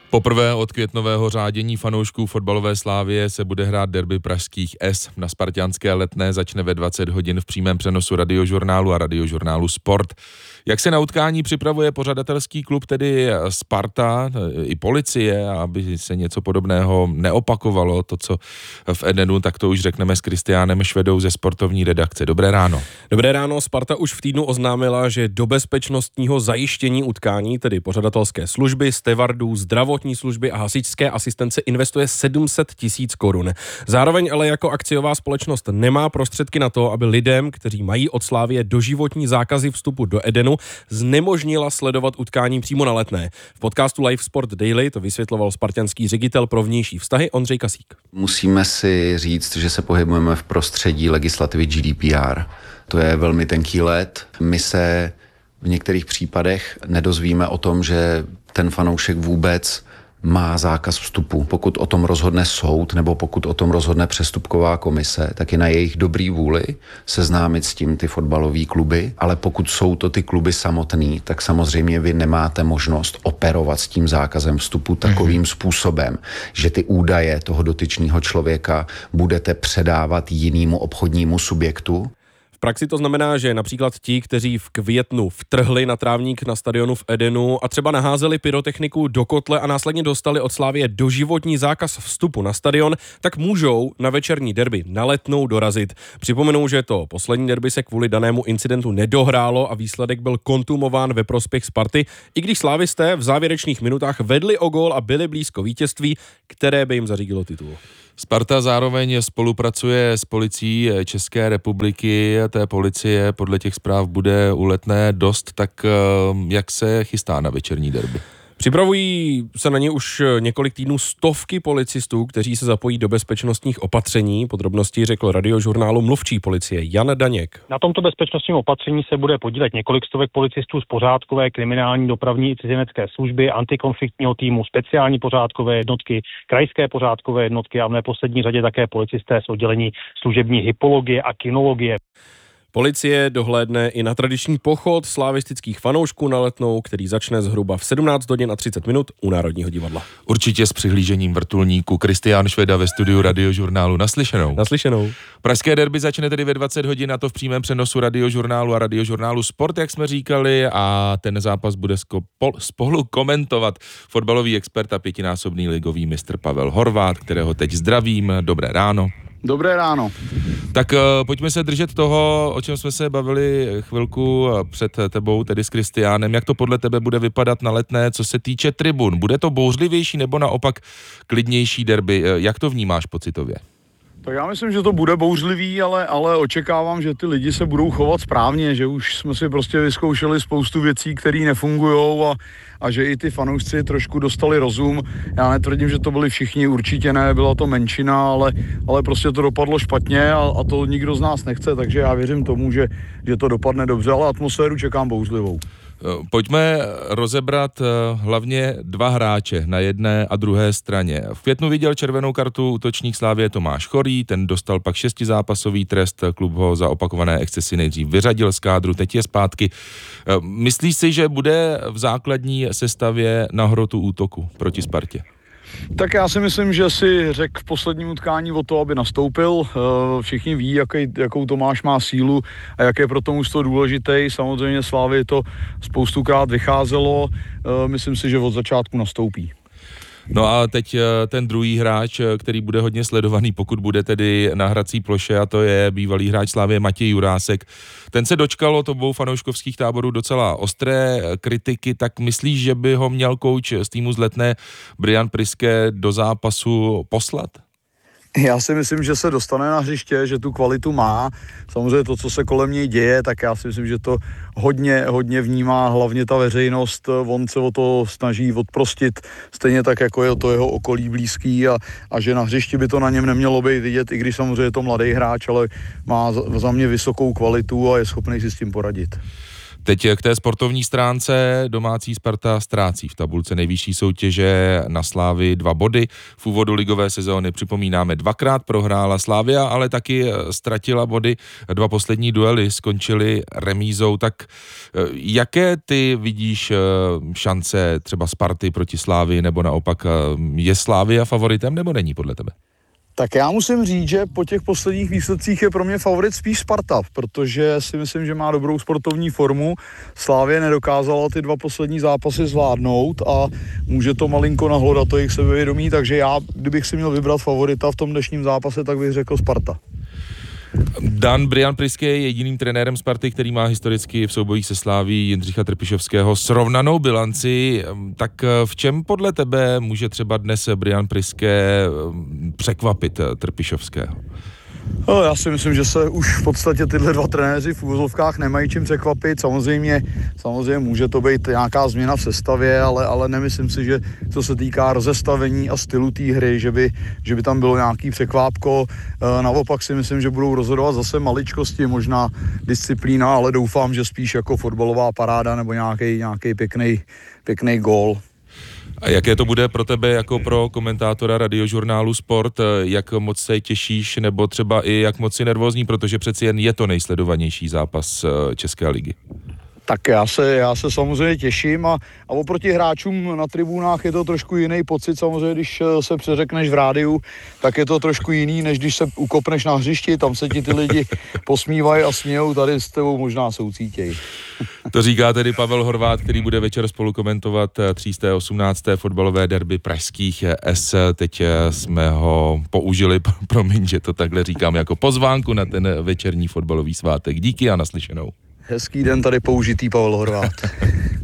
Poprvé od květnového řádění fanoušků fotbalové Slavie se bude hrát derby pražských S. Na spartianské Letné začne ve 20 hodin v přímém přenosu Radiožurnálu a Radiožurnálu Sport. Jak se na utkání připravuje pořadatelský klub, tedy Sparta i policie, aby se něco podobného neopakovalo, to, co v Edenu, tak to už řekneme s Kristiánem Švedou ze sportovní redakce. Dobré ráno. Dobré ráno, Sparta už v týdnu oznámila, že do bezpečnostního zajištění utkání, tedy pořadatelské služby, stevardů, zdravotní služby a hasičské asistence investuje 700 000 korun. Zároveň ale jako akciová společnost nemá prostředky na to, aby lidem, kteří mají od Slavie doživotní zákazy vstupu do Edenu, znemožnila sledovat utkání přímo na Letné. V podcastu Live Sport Daily to vysvětloval spartanský ředitel pro vnější vztahy Ondřej Kasík. Musíme si říct, že se pohybujeme v prostředí legislativy GDPR. To je velmi tenký led. My se v některých případech nedozvíme o tom, že ten fanoušek vůbec má zákaz vstupu. Pokud o tom rozhodne soud nebo pokud o tom rozhodne přestupková komise, tak je na jejich dobrý vůli seznámit s tím ty fotbalové kluby, ale pokud jsou to ty kluby samotný, tak samozřejmě vy nemáte možnost operovat s tím zákazem vstupu takovým způsobem, že ty údaje toho dotyčného člověka budete předávat jinému obchodnímu subjektu. V praxi to znamená, že například ti, kteří v květnu vtrhli na trávník na stadionu v Edenu a třeba naházeli pyrotechniku do kotle a následně dostali od Slavie doživotní zákaz vstupu na stadion, tak můžou na večerní derby na Letnou dorazit. Připomenu, že to poslední derby se kvůli danému incidentu nedohrálo a výsledek byl kontumován ve prospěch Sparty, i když slávisté v závěrečných minutách vedli o gól a byli blízko vítězství, které by jim zařídilo titul. Sparta zároveň spolupracuje s policií České republiky. Té policie podle těch zpráv bude u Letné dost, tak jak se chystá na večerní derby? Připravují se na ně už několik týdnů stovky policistů, kteří se zapojí do bezpečnostních opatření. Podrobnosti řekl Radiožurnálu mluvčí policie Jan Daněk. Na tomto bezpečnostním opatření se bude podílet několik stovek policistů z pořádkové, kriminální, dopravní i cizinecké služby, antikonfliktního týmu, speciální pořádkové jednotky, krajské pořádkové jednotky a v neposlední řadě také policisté z oddělení služební hypologie a kinologie. Policie dohlédne i na tradiční pochod slavistických fanoušků na Letnou, který začne zhruba v 17 hodin a 30 minut u Národního divadla. Určitě s přihlížením vrtulníku. Kristián Šveda ve studiu Radiožurnálu. Naslyšenou. Naslyšenou. Pražské derby začne tedy ve 20 hodin, a to v přímém přenosu Radiožurnálu a Radiožurnálu Sport, jak jsme říkali, a ten zápas bude spolu komentovat fotbalový expert a 5násobný ligový mistr Pavel Horváth, kterého teď zdravím. Dobré ráno. Dobré ráno. Tak pojďme se držet toho, o čem jsme se bavili chvilku před tebou, tedy s Kristiánem. Jak to podle tebe bude vypadat na Letné, co se týče tribun? Bude to bouřlivější nebo naopak klidnější derby? Jak to vnímáš pocitově? Tak já myslím, že to bude bouřlivý, ale očekávám, že ty lidi se budou chovat správně, že už jsme si prostě vyzkoušeli spoustu věcí, které nefungujou a že i ty fanoušci trošku dostali rozum. Já netvrdím, že to byli všichni, určitě ne, byla to menšina, ale prostě to dopadlo špatně a to nikdo z nás nechce, takže já věřím tomu, že to dopadne dobře, ale atmosféru čekám bouřlivou. Pojďme rozebrat hlavně dva hráče na jedné a druhé straně. V květnu viděl červenou kartu útočník Slavie Tomáš Chorý, ten dostal pak 6zápasový trest, klub ho za opakované excesy nejdřív vyřadil z kádru, teď je zpátky. Myslíš si, že bude v základní sestavě na hrotu útoku proti Spartě? Tak já si myslím, že si řekl v posledním utkání o to, aby nastoupil. Všichni ví, jakou Tomáš má sílu a jak je pro tomu to důležitý. Samozřejmě Slavii to spoustukrát vycházelo. Myslím si, že od začátku nastoupí. No a teď ten druhý hráč, který bude hodně sledovaný, pokud bude tedy na hrací ploše, a to je bývalý hráč Slavie Matěj Jurásek. Ten se dočkal od obou fanouškovských táborů docela ostré kritiky, tak myslíš, že by ho měl kouč z týmu z Letné Brian Priske do zápasu poslat? Já si myslím, že se dostane na hřiště, že tu kvalitu má. Samozřejmě to, co se kolem něj děje, tak já si myslím, že to hodně vnímá hlavně ta veřejnost. On se o to snaží odprostit, stejně tak, jako je to jeho okolí blízký a že na hřišti by to na něm nemělo být vidět, i když samozřejmě je to mladý hráč, ale má za mě vysokou kvalitu a je schopný si s tím poradit. Teď k té sportovní stránce. Domácí Sparta ztrácí v tabulce nejvyšší soutěže na Slávii 2 body. V úvodu ligové sezóny připomínáme 2krát prohrála Slavia, ale taky ztratila body. 2 poslední duely skončily remízou. Tak jaké ty vidíš šance třeba Sparty proti Slavii, nebo naopak je Slavia favoritem, nebo není podle tebe? Tak já musím říct, že po těch posledních výsledcích je pro mě favorit spíš Sparta, protože si myslím, že má dobrou sportovní formu. Slavie nedokázala ty 2 poslední zápasy zvládnout a může to malinko nahlodat to jejich sebevědomí, takže já, kdybych si měl vybrat favorita v tom dnešním zápase, tak bych řekl Sparta. Brian Priske je jediným trenérem Sparty, který má historicky v soubojích se Slaví Jindřicha Trpišovského srovnanou bilanci. Tak v čem podle tebe může třeba dnes Brian Priske překvapit Trpišovského? Já si myslím, že se už v podstatě tyhle 2 trenéři v úvozovkách nemají čím překvapit. Samozřejmě může to být nějaká změna v sestavě, ale nemyslím si, že co se týká rozestavení a stylu té hry, že by tam bylo nějaký překvápko. Naopak si myslím, že budou rozhodovat zase maličkosti, možná disciplína, ale doufám, že spíš jako fotbalová paráda nebo nějaký pěkný gól. A jaké to bude pro tebe jako pro komentátora radiožurnálu Sport? Jak moc se těšíš, nebo třeba i jak moc si nervózní, protože přeci jen je to nejsledovanější zápas České ligy? Tak já se samozřejmě těším a oproti hráčům na tribunách je to trošku jiný pocit. Samozřejmě, když se přeřekneš v rádiu, tak je to trošku jiný, než když se ukopneš na hřišti, tam se ti ty lidi posmívají a smějou, tady s tebou možná soucítějí. To říká tedy Pavel Horváth, který bude večer spolu komentovat 318. fotbalové derby pražských S. Teď jsme ho použili, promiň, že to takhle říkám, jako pozvánku na ten večerní fotbalový svátek. Díky a naslyšenou. Hezký den, tady použitý Pavel Horváth.